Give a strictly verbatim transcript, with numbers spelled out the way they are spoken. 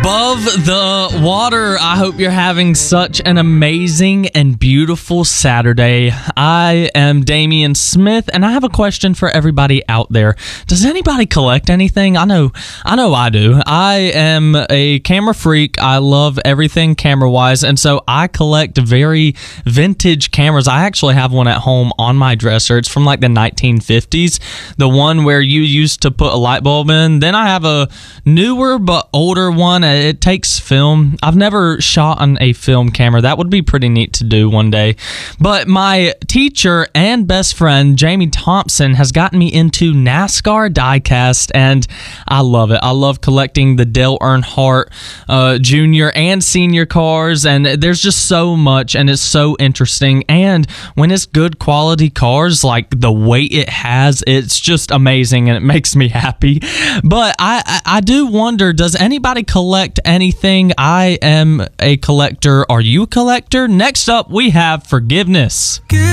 Above the water, I hope you're having such an amazing and beautiful Saturday. I am Damian Smith, and I have a question for everybody out there. Does anybody collect anything? I know, I know I do. I am a camera freak. I love everything camera-wise, and so I collect very vintage cameras. I actually have one at home on my dresser. It's from like the nineteen fifties, the one where you used to put a light bulb in. Then I have a newer but older one. It takes film. I've never shot on a film camera. That would be pretty neat to do one day. But my teacher and best friend, Jamie Thompson, has gotten me into NASCAR diecast, and I love it. I love collecting the Dale Earnhardt uh, Junior and Senior cars, and there's just so much, and it's so interesting. And when it's good quality cars, like the weight it has, it's just amazing, and it makes me happy. But I, I, I do wonder, does anybody collect anything? I am a collector. Are you a collector? Next up, we have forgiveness.